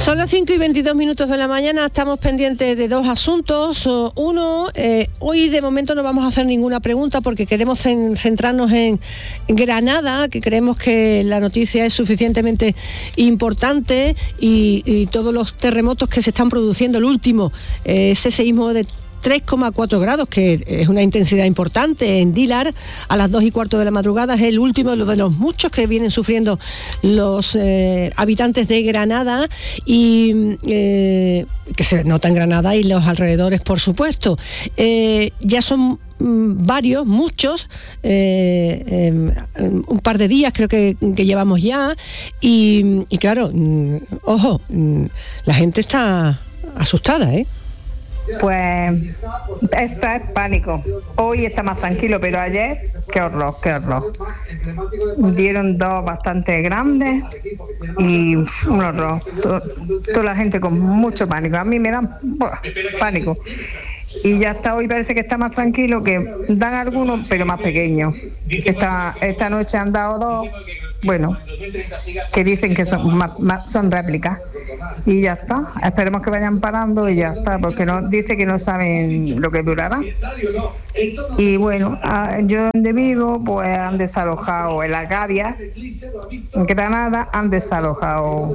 Son las 5:22 de la mañana, estamos pendientes de dos asuntos. Uno, hoy de momento no vamos a hacer ninguna pregunta porque queremos centrarnos en Granada, que creemos que la noticia es suficientemente importante y todos los terremotos que se están produciendo, el último, ese seísmo de 3,4 grados, que es una intensidad importante en Dílar, a las 2:15 de la madrugada, es el último de los muchos que vienen sufriendo los habitantes de Granada y que se nota en Granada y los alrededores, por supuesto. Ya son muchos, un par de días creo que llevamos ya y claro, ojo, la gente está asustada, Pues esto es pánico. Hoy está más tranquilo, pero ayer, qué horror. Dieron dos bastante grandes y un horror. Toda la gente con mucho pánico. A mí me dan pánico. Y ya está, hoy parece que está más tranquilo, que dan algunos, pero más pequeños. Esta noche han dado dos, bueno, que dicen que son réplicas. Y ya está, esperemos que vayan parando y ya está, porque dice que no saben lo que durará. Y bueno, yo donde vivo, pues han desalojado en la Gavia, en Granada, han desalojado